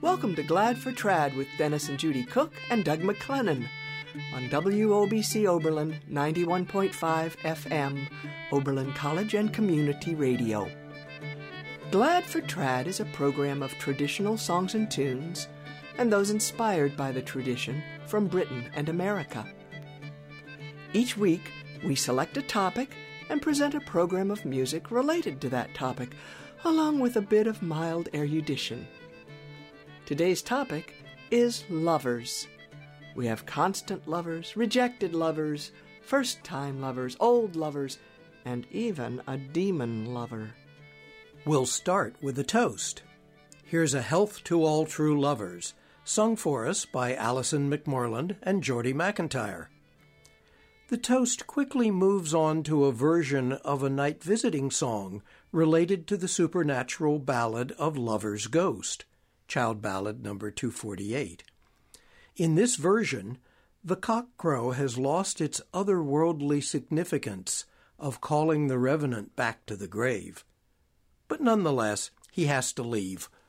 Welcome to Glad for Trad with Dennis and Judy Cook and Doug McLennan on WOBC Oberlin 91.5 FM, Oberlin College and Community Radio. Glad for Trad is a program of traditional songs and tunes and those inspired by the tradition from Britain and America. Each week, we select a topic and present a program of music related to that topic, along with a bit of mild erudition. Today's topic is lovers. We have constant lovers, rejected lovers, first-time lovers, old lovers, and even a demon lover. We'll start with a toast. Here's a health to all true lovers, sung for us by Alison McMorland and Geordie McIntyre. The toast quickly moves on to a version of a night visiting song related to the supernatural ballad of Lover's Ghost, Child Ballad number 248. In this version, the cockcrow has lost its otherworldly significance of calling the revenant back to the grave. But nonetheless, he has to leave